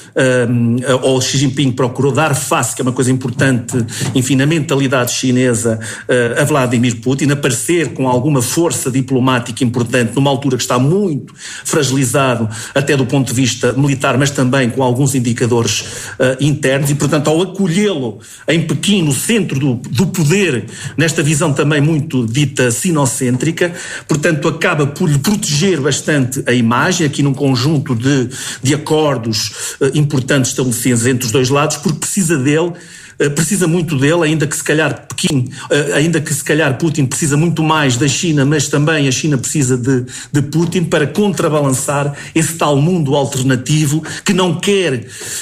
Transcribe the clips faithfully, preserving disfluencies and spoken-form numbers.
uh, ou Xi Jinping procurou dar face, que é uma coisa importante, enfim, na mentalidade chinesa, uh, a Vladimir Putin, aparecer com alguma força diplomática importante numa altura que está muito fragilizado, até do ponto de vista militar, mas também com alguns indicadores uh, internos, e portanto ao acolhê-lo em Pequim, no centro do, do poder, nesta visão também muito dita sinocêntrica, portanto acaba por lhe proteger bastante a imagem, aqui num conjunto de, de acordos uh, importantes estabelecidos entre os dois lados, porque precisa dele, precisa muito dele, ainda que se calhar Pequim, ainda que se calhar Putin precisa muito mais da China, mas também a China precisa de, de Putin para contrabalançar esse tal mundo alternativo que não quer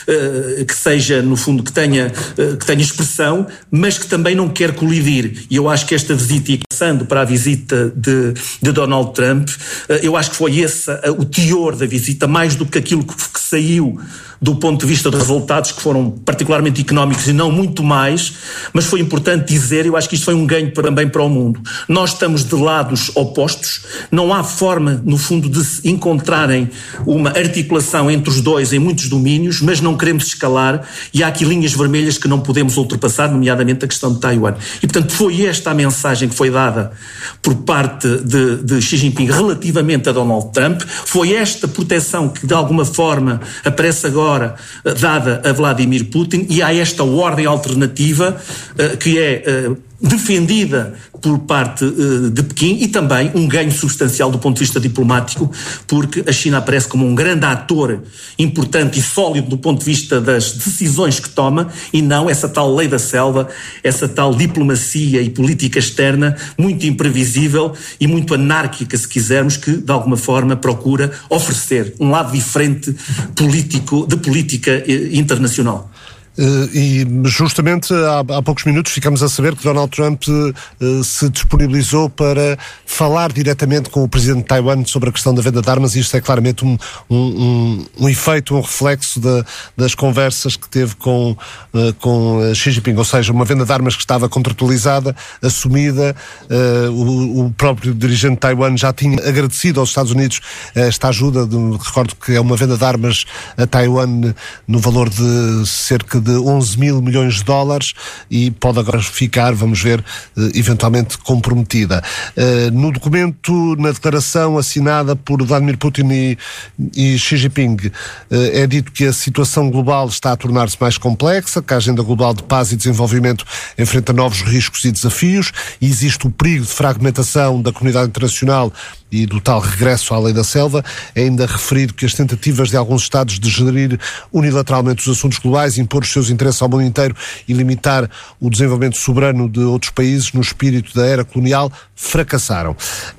uh, que seja, no fundo, que tenha, uh, que tenha expressão, mas que também não quer colidir. E eu acho que esta visita, e passando para a visita de, de Donald Trump, uh, eu acho que foi esse uh, o teor da visita, mais do que aquilo que, que saiu do ponto de vista de resultados que foram particularmente económicos e não muito mais, mas foi importante dizer, eu acho que isto foi um ganho também para o mundo. Nós estamos de lados opostos, não há forma, no fundo, de se encontrarem uma articulação entre os dois em muitos domínios, mas não queremos escalar e há aqui linhas vermelhas que não podemos ultrapassar, nomeadamente a questão de Taiwan. E, portanto, foi esta a mensagem que foi dada por parte de, de Xi Jinping relativamente a Donald Trump, foi esta proteção que, de alguma forma, aparece agora dada a Vladimir Putin, e há esta ordem alternativa uh, que é uh, defendida por parte uh, de Pequim, e também um ganho substancial do ponto de vista diplomático, porque a China aparece como um grande ator importante e sólido do ponto de vista das decisões que toma, e não essa tal lei da selva, essa tal diplomacia e política externa muito imprevisível e muito anárquica, se quisermos, que de alguma forma procura oferecer um lado diferente político, de política eh, internacional. Uh, e justamente há, há poucos minutos ficamos a saber que Donald Trump uh, se disponibilizou para falar diretamente com o presidente de Taiwan sobre a questão da venda de armas, e isto é claramente um, um, um, um efeito, um reflexo da, das conversas que teve com, uh, com Xi Jinping, ou seja, uma venda de armas que estava contratualizada, assumida. Uh, o, o próprio dirigente de Taiwan já tinha agradecido aos Estados Unidos esta ajuda, de, recordo que é uma venda de armas a Taiwan no valor de cerca de de onze mil milhões de dólares, e pode agora ficar, vamos ver, eventualmente comprometida. No documento, na declaração assinada por Vladimir Putin e, e Xi Jinping, é dito que a situação global está a tornar-se mais complexa, que a agenda global de paz e desenvolvimento enfrenta novos riscos e desafios, e existe o perigo de fragmentação da comunidade internacional e do tal regresso à lei da selva. É ainda referido que as tentativas de alguns Estados de gerir unilateralmente os assuntos globais, impor os seus interesses ao mundo inteiro e limitar o desenvolvimento soberano de outros países no espírito da era colonial, fracassaram.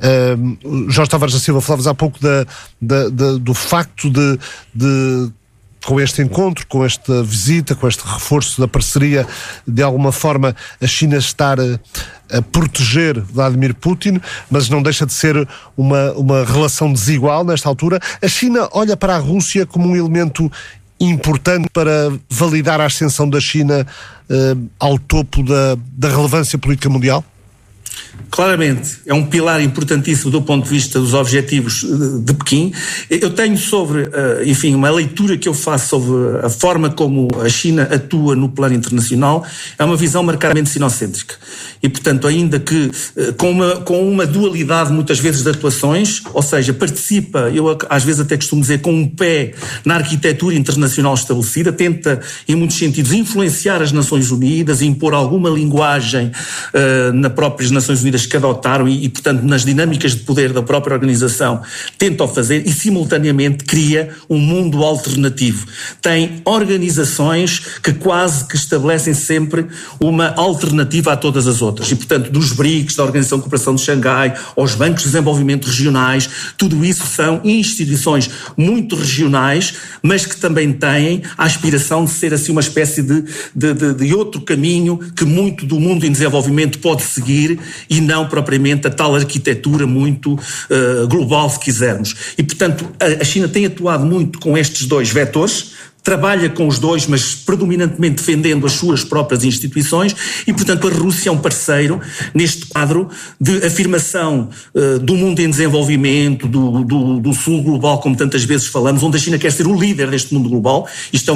Uh, Jorge Tavares da Silva, falavas há pouco da, da, da, do facto de, de com este encontro, com esta visita, com este reforço da parceria, de alguma forma a China estar a, a proteger Vladimir Putin, mas não deixa de ser uma, uma relação desigual nesta altura. A China olha para a Rússia como um elemento importante para validar a ascensão da China uh, ao topo da, da relevância política mundial? Claramente, é um pilar importantíssimo do ponto de vista dos objetivos de Pequim. Eu tenho sobre, enfim, uma leitura que eu faço sobre a forma como a China atua no plano internacional, é uma visão marcadamente sinocêntrica. E, portanto, ainda que com uma, com uma dualidade muitas vezes de atuações, ou seja, participa, eu às vezes até costumo dizer, com um pé na arquitetura internacional estabelecida, tenta, em muitos sentidos, influenciar as Nações Unidas, impor alguma linguagem uh, nas próprias Nações Unidas que adotaram e, e, portanto, nas dinâmicas de poder da própria organização, tenta o fazer e, simultaneamente, cria um mundo alternativo. Tem organizações que quase que estabelecem sempre uma alternativa a todas as outras. E, portanto, dos BRICS, da Organização de Cooperação de Xangai, aos bancos de desenvolvimento regionais, tudo isso são instituições muito regionais, mas que também têm a aspiração de ser assim uma espécie de, de, de, de outro caminho que muito do mundo em desenvolvimento pode seguir e não propriamente a tal arquitetura muito uh, global, se quisermos. E, portanto, a, a China tem atuado muito com estes dois vetores, trabalha com os dois, mas predominantemente defendendo as suas próprias instituições e, portanto, a Rússia é um parceiro neste quadro de afirmação uh, do mundo em desenvolvimento, do, do, do sul global, como tantas vezes falamos, onde a China quer ser o líder deste mundo global. Isto é